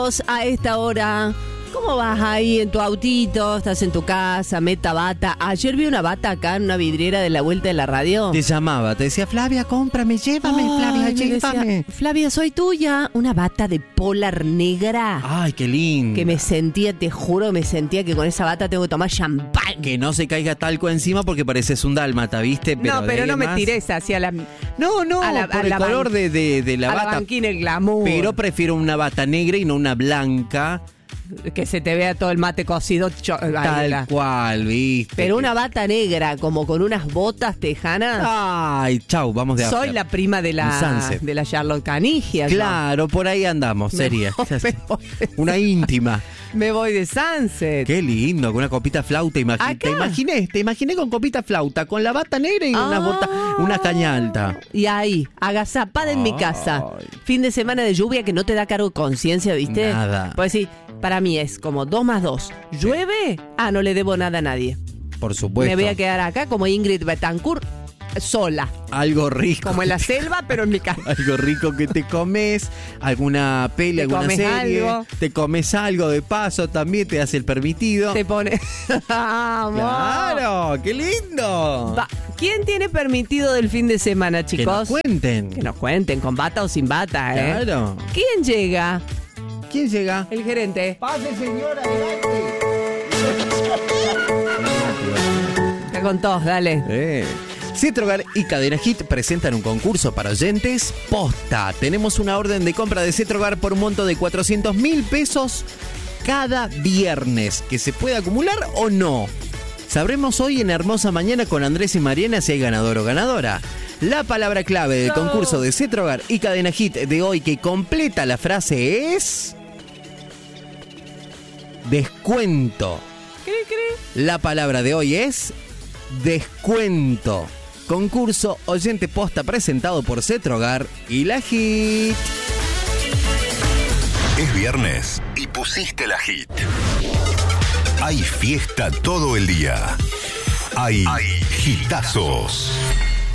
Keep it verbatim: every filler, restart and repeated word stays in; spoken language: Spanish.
Chicos, a esta hora, ¿cómo vas ahí en tu autito? ¿Estás en tu casa? Meta bata. Ayer vi una bata acá en una vidriera de la vuelta de la radio. Te llamaba, te decía, Flavia, cómprame, llévame, Ay, Flavia, me llévame. decía, Flavia, soy tuya. Una bata de polar negra. Ay, qué lindo. Que me sentía, te juro, me sentía que con esa bata tengo que tomar champán. Que no se caiga talco encima porque pareces un dálmata, ¿viste? Pero no, pero no me más... tires hacia la... No, no, a la, por a el la color ban... de, de, de la a bata. La banquina, el glamour. Pero prefiero una bata negra y no una blanca. Que se te vea todo el mate cocido. Cho... Tal la... cual, ¿viste? Pero una bata negra, como con unas botas tejanas. Ay, chau, vamos de after. Soy la prima de la, de la Charlotte Canigia. Claro, ¿no? Por ahí andamos, Me sería. voy, me voy Una íntima. Me voy de Sunset. Qué lindo, con una copita flauta. Imagi- te imaginé, te imaginé con copita flauta, con la bata negra y ah, una bota, una caña alta. Y ahí, agazapada en mi casa. Fin de semana de lluvia que no te da cargo de conciencia, ¿viste? Nada. Pues sí, para mí es como dos más dos. ¿Llueve? Ah, no le debo nada a nadie. Por supuesto. Me voy a quedar acá como Ingrid Betancourt, sola. Algo rico. Como en la selva, pero en mi casa. Algo rico que te comes, alguna peli, ¿Te alguna comes serie. algo? Te comes algo de paso también, te hace el permitido. Te pone... ¡Claro! ¡Qué lindo! Va. ¿Quién tiene permitido del fin de semana, chicos? Que nos cuenten. Que nos cuenten, con bata o sin bata, ¿eh? Claro. ¿Quién llega? ¿Quién llega? El gerente. Pase, señora, adelante. Está con todos, dale. Eh. Cetrogar y Cadena Hit presentan un concurso para oyentes posta. Tenemos una orden de compra de Cetrogar por un monto de cuatrocientos mil pesos cada viernes. ¿Que se puede acumular o no? Sabremos hoy en Hermosa Mañana con Andrés y Mariana si hay ganador o ganadora. La palabra clave del concurso de Cetrogar y Cadena Hit de hoy que completa la frase es... descuento. ¿Cree, cree? La palabra de hoy es... descuento. Concurso oyente posta presentado por Cetrogar y la Hit. Es viernes y pusiste la Hit. Hay fiesta todo el día. Hay, Hay hitazos.